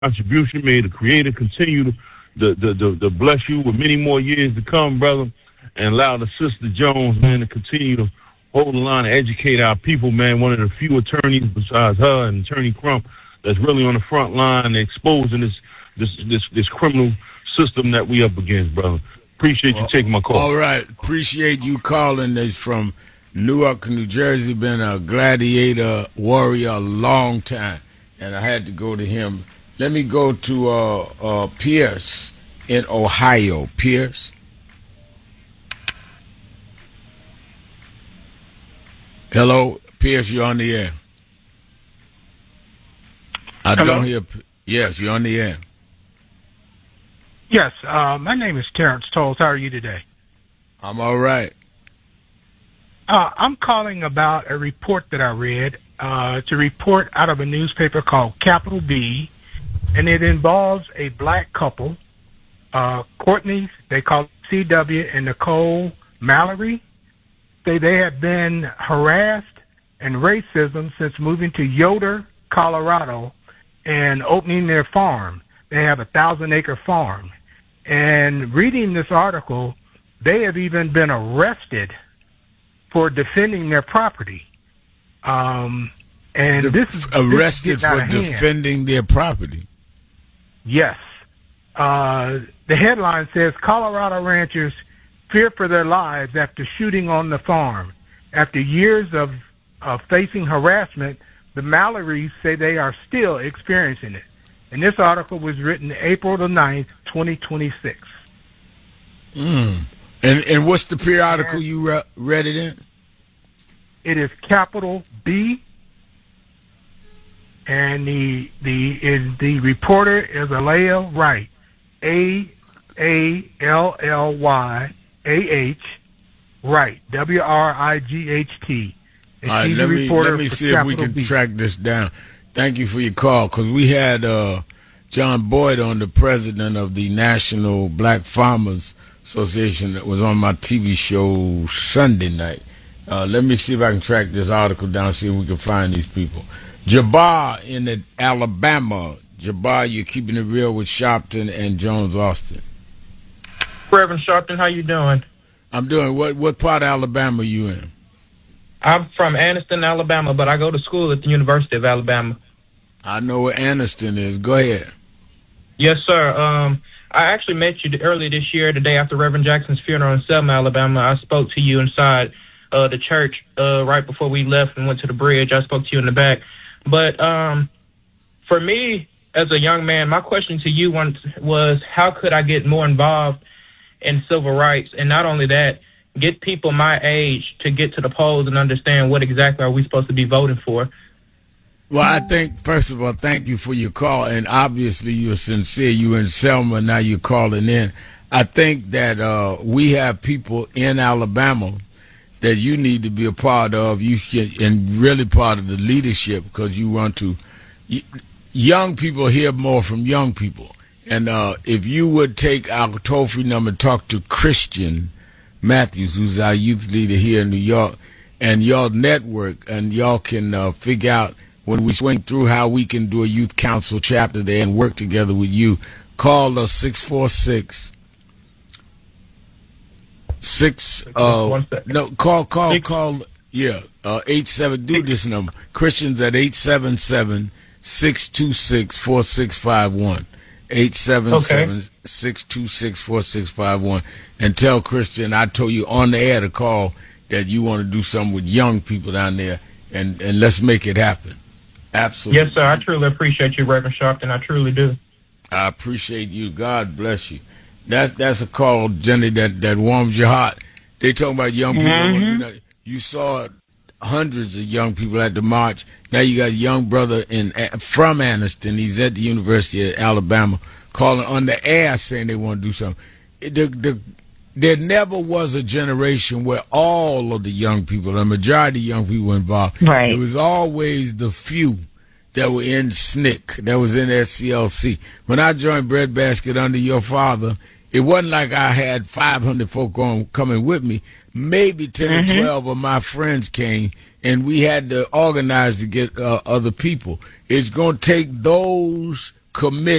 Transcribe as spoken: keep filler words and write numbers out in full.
contribution. May the Creator continue to, to, to, to, to bless you with many more years to come, brother, and allow the Sister Jones, man, to continue to hold the line and educate our people, man. One of the few attorneys besides her and Attorney Crump that's really on the front line exposing this this this, this criminal system that we up against, brother. Appreciate you taking my call. All right. Appreciate you calling. This from Newark, New Jersey. Been a gladiator warrior a long time, and I had to go to him. Let me go to uh, uh, Pierce in Ohio. Pierce. Hello, Pierce, you're on the air. I Hello? don't hear. Yes, you're on the air. Yes, uh, my name is Terrence Tolles. How are you today? I'm all right. Uh, I'm calling about a report that I read. Uh, it's a report out of a newspaper called Capital B, and it involves a black couple, uh, Courtney, they call it C W, and Nicole Mallory. They, they have been harassed and racism since moving to Yoder, Colorado, and opening their farm. They have a thousand-acre farm. And reading this article, they have even been arrested for defending their property. Um, and De- this is arrested this is for defending their property. Yes. Uh, the headline says Colorado ranchers fear for their lives after shooting on the farm. After years of, of facing harassment, the Mallorys say they are still experiencing it. And this article was written April the ninth, twenty twenty-six. Mm. And and what's the periodical and you re- read it in? It is Capital B, and the the is the reporter is Alaya Wright, A A L L Y A H Wright, W R I G H T. All right, let me let me see if we can B. track this down. Thank you for your call, because we had uh, John Boyd on, the president of the National Black Farmers Association, that was on my T V show Sunday night. Uh, let me see if I can track this article down, see if we can find these people. Jabbar in the Alabama. Jabbar, you're keeping it real with Sharpton and Jones Austin. Reverend Sharpton, how you doing? I'm doing. What What part of Alabama are you in? I'm from Anniston, Alabama, but I go to school at the University of Alabama. I know where Anniston is. Go ahead. Yes, sir. Um, I actually met you earlier this year, the day after Reverend Jackson's funeral in Selma, Alabama. I spoke to you inside uh, the church uh, right before we left and went to the bridge. I spoke to you in the back. But um, for me, as a young man, my question to you was, how could I get more involved in civil rights? And not only that, get people my age to get to the polls and understand what exactly are we supposed to be voting for. Well, I think, first of all, thank you for your call. And obviously you're sincere. You in Selma, now you're calling in. I think that uh, we have people in Alabama that you need to be a part of, you can, and really part of the leadership, because you want to. Young people hear more from young people. And uh, if you would take our toll-free number and talk to Christian Matthews, who's our youth leader here in New York, and y'all network, and y'all can uh, figure out when we swing through how we can do a youth council chapter there and work together with you. Call us six four six six. Uh, no, call, call, call. Yeah, uh, eight seven. Do this number. Christians at eight seven seven six two six four six five one. Eight seven seven six two six four six five one, and tell Christian I told you on the air to call that you want to do something with young people down there, and, and let's make it happen. Absolutely. Yes, sir. I truly appreciate you, Reverend Sharpton. I truly do. I appreciate you. God bless you. That that's a call, Jenny, that, that warms your heart. They talking about young people. Mm-hmm. You saw hundreds of young people at the march. Now you got a young brother in from Anniston. He's at the University of Alabama, calling on the air saying they want to do something. The, the, there never was a generation where all of the young people, the majority of young people were involved. Right. It was always the few that were in S N C C, that was in S C L C. When I joined Breadbasket under your father, it wasn't like I had five hundred folk on, coming with me. Maybe ten mm-hmm. or twelve of my friends came, and we had to organize to get uh, other people. It's going to take those commit